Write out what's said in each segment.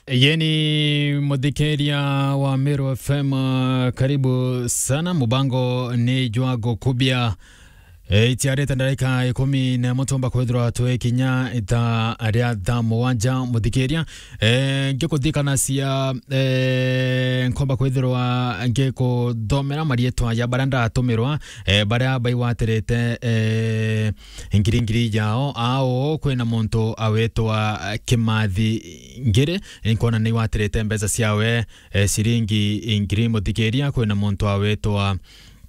Yeni muthikeria wa Meru FM, karibu sana. Mubango ni Jwago Kubia itiarete ndarika 10 na mutomba kwithirwa twe kinya ita aria tha muwanja muthikeria ngikuthikana cia nkomba kwithirwa ngeko thomera marietwa ya baranda atumirwa baria baiwaterete ngiri yao ao kwina muntu awetwa Kimathi Ngire nkona ni waterete mbeza ciawe siringi ngiri muthikeria kwina muntu awetwa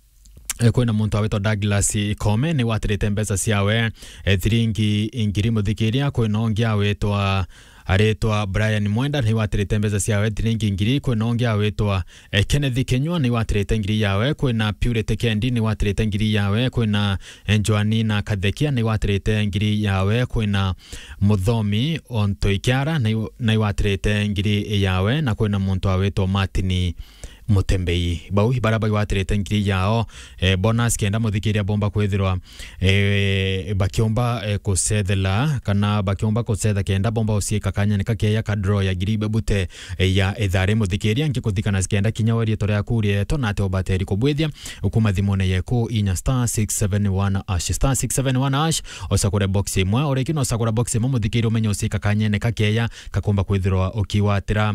Douglas Ikome ni waterete mbeza ciawe thiringi ngiri muthikiria kwina ongi awetwa aretwa Brian Mwenda ni waterete mbeza ciawe thiringi ngiri kwina ongi awetwa Kenneth Kenywa ni waterete ngiri yawe kwina Purity Kendi ni waterete ngiri yawe kwina Joanina Kathekia ni waterete ngiri yawe kwina Muthomi Ontoikiara ni waterete ngiri yawe na kwina muntu awetwa Martin Mutembei bau baraba waterete ngiri yao bonus kenda muthikiria bomba kwithirwa bakiomba kusethela kana bakiomba kusetha kenda bomba usieka kanya nikakeya ka draw ya giribe bute ya ethare muthikiria ngikuthikana skenda kinyawari toria kurie tonate obateri kubwithia ukuma thimone yeku inya *671 # *671 osakure box imwe orekino osakura box imwe muthikiria umenye usieka kanya nikakeya kakomba kwithirwa ukiwatira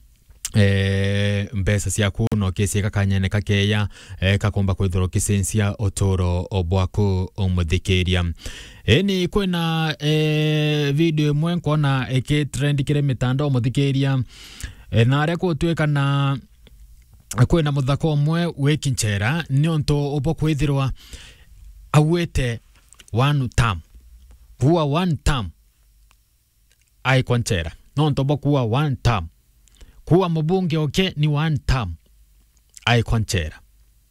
mbesa ciaku no kesieka kanyene kakeya kakomba kwithoro kisensia otoro obwaku omuthikiria ni kwina video imwe nkona trend kire mitandao omuthikiria na aria kutwekana kwina muthako umwe wekinchera ni onto obo kwithirwa awete one term kuwa one term ai konchera no onto obo kuwa one term kuwa mbunge oke ni one term ai konchera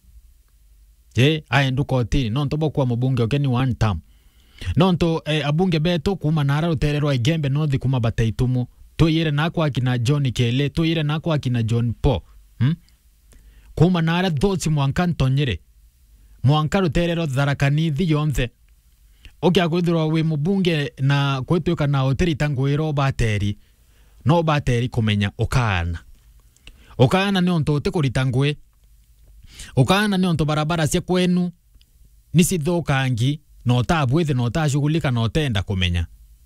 ai nduko tini no ntobo kuwa mbunge oke ni one term no nto abunge beto kuma nara rutererwa Igembe North kuma Bataitumu tuyire nako akina John Kele tuyire nako akina John Po kuma nara thotsi mwankantonyere mwanka rutererwa Tharakanithi yonthe oke akwithirwa we mbunge na kwetweka na hoteli tangwiro bateri no bateri kumenya okana ni onto utekurita ngwe okana ni onto barabara cia kwenu ni cithukangi no tabwithe no tashughulika no tenda kumenya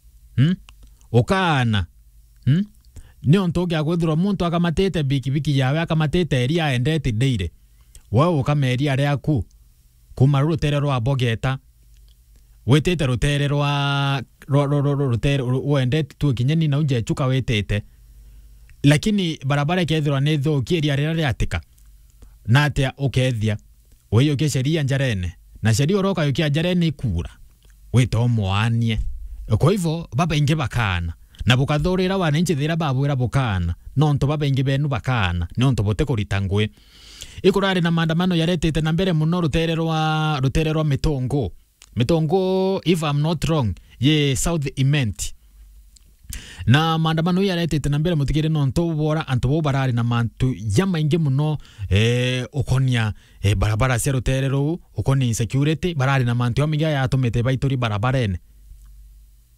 okana ni onto gya gwithirwa muntu akamatete bikibiki yawe akamatete eria endete deire wewe ukameria riaku kuma rutere rwa Bogeta wetete rutere rwa uendete tu kinyeni na unje chuka wetete lakini barabara kethirwa ne thoki eria rira atika na atia ukethia weyo ke sheria njarene na sheria oroka yokia njarene ikura wito mwanie kwa hivyo baba inge bakana na bukathorera wanenje thira babwira bukana nonto baba inge benu bakana nonto bote kuritangwe ikurari na maandamano yaretete na mbere muno rutererwa Mitongo if I'm not wrong ye South Imenti na maandamano yaretete na mbere mutigire no ntobora antobo barari na mantu yamainge muno ukonia barabara cia ruterero ukonia insecurity barari na mantu yamiga yatumete baitori barabarene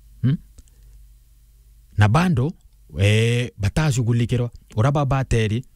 na bando batashughulikirwa uraba bateri